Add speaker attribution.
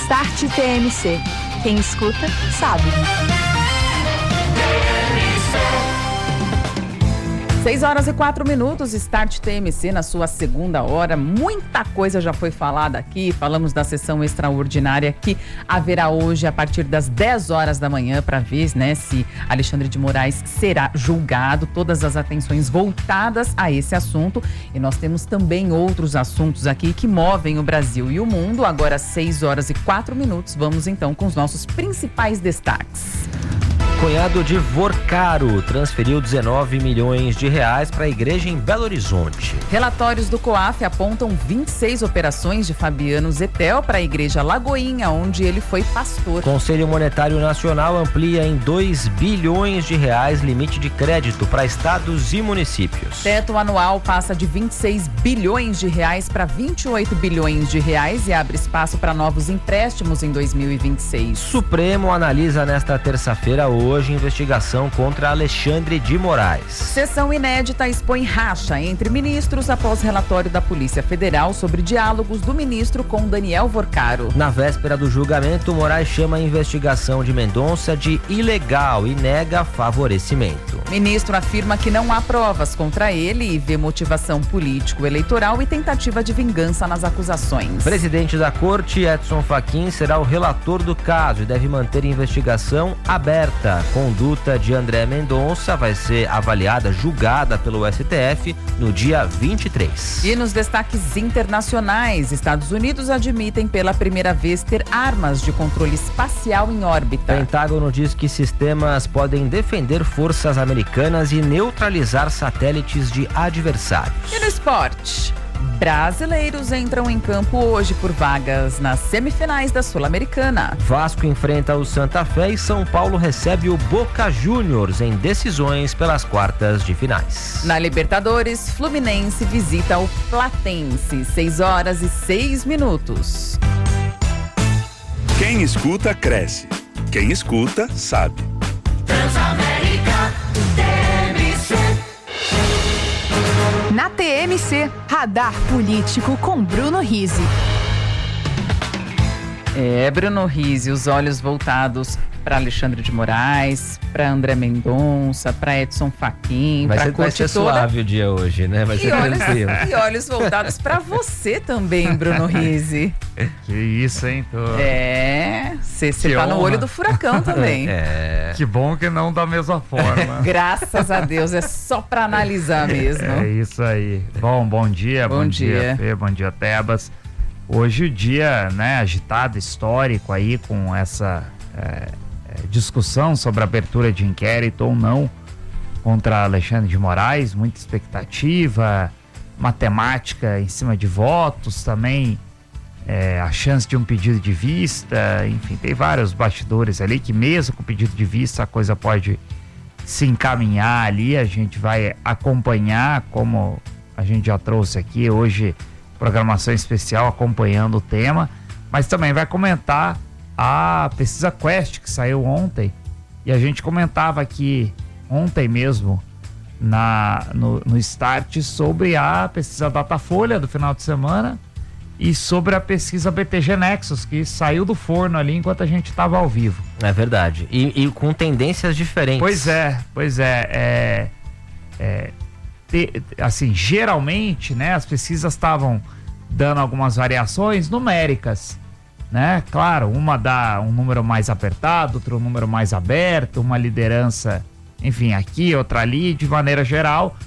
Speaker 1: Start TMC. Quem escuta, sabe.
Speaker 2: 6h04, Start TMC na sua segunda hora. Muita coisa já foi falada aqui. Falamos da sessão extraordinária que haverá hoje a partir das 10 horas da manhã para ver, né, se Alexandre de Moraes será julgado. Todas as atenções voltadas a esse assunto. E nós temos também outros assuntos aqui que movem o Brasil e o mundo. Agora 6h04. Vamos então com os nossos principais destaques.
Speaker 3: Cunhado de Vorcaro transferiu 19 milhões de reais para a igreja em Belo Horizonte.
Speaker 2: Relatórios do COAF apontam 26 operações de Fabiano Zetel para a igreja Lagoinha, onde ele foi pastor.
Speaker 3: Conselho Monetário Nacional amplia em 2 bilhões de reais limite de crédito para estados e municípios.
Speaker 2: Teto anual passa de 26 bilhões de reais para 28 bilhões de reais e abre espaço para novos empréstimos em 2026.
Speaker 3: Supremo analisa nesta terça-feira hoje investigação contra Alexandre de Moraes.
Speaker 2: Sessão inédita expõe racha entre ministros após relatório da Polícia Federal sobre diálogos do ministro com Daniel Vorcaro.
Speaker 3: Na véspera do julgamento, Moraes chama a investigação de Mendonça de ilegal e nega favorecimento.
Speaker 2: Ministro afirma que não há provas contra ele e vê motivação político-eleitoral e tentativa de vingança nas acusações.
Speaker 3: Presidente da Corte, Edson Fachin, será o relator do caso e deve manter investigação aberta. A conduta de André Mendonça vai ser avaliada, julgada pelo STF no dia 23.
Speaker 2: E nos destaques internacionais, Estados Unidos admitem pela primeira vez ter armas de controle espacial em órbita.
Speaker 3: Pentágono diz que sistemas podem defender forças americanas e neutralizar satélites de adversários.
Speaker 2: E no esporte? Brasileiros entram em campo hoje por vagas nas semifinais da Sul-Americana.
Speaker 3: Vasco enfrenta o Santa Fé e São Paulo recebe o Boca Juniors em decisões pelas quartas de finais.
Speaker 2: Na Libertadores, Fluminense visita o Platense, 6h06.
Speaker 4: Quem escuta, cresce. Quem escuta, sabe.
Speaker 5: Transamérica TMC.
Speaker 1: Na TMC, Radar Político com Bruno Rizzi.
Speaker 2: Bruno Rizzi, os olhos voltados para Alexandre de Moraes, para André Mendonça, para Edson Fachin, para a corte
Speaker 3: vai ser
Speaker 2: toda.
Speaker 3: Suave o dia hoje, né? Vai ser tranquilo.
Speaker 2: E olhos voltados para você também, Bruno Rizzi.
Speaker 6: Que isso, hein?
Speaker 2: Você tá no olho do furacão também.
Speaker 6: Que bom que não da mesma forma.
Speaker 2: Graças a Deus, é só para analisar mesmo.
Speaker 6: É isso aí. Bom dia, bom dia, Fê, bom dia, Tebas. Hoje o dia, né, agitado, histórico aí, com essa discussão sobre a abertura de inquérito ou não contra Alexandre de Moraes, muita expectativa, matemática em cima de votos também, a chance de um pedido de vista, enfim, tem vários bastidores ali que mesmo com o pedido de vista a coisa pode se encaminhar ali, a gente vai acompanhar, como a gente já trouxe aqui hoje, programação especial acompanhando o tema, mas também vai comentar a pesquisa Quest que saiu ontem, e a gente comentava aqui ontem mesmo no Start sobre a pesquisa Datafolha do final de semana e sobre a pesquisa BTG Nexus, que saiu do forno ali enquanto a gente estava ao vivo.
Speaker 3: É verdade, e com tendências diferentes.
Speaker 6: Pois é, assim, geralmente, né, as pesquisas estavam dando algumas variações numéricas, né? Claro, uma dá um número mais apertado, outro número mais aberto, uma liderança, enfim, aqui, outra ali, de maneira geral,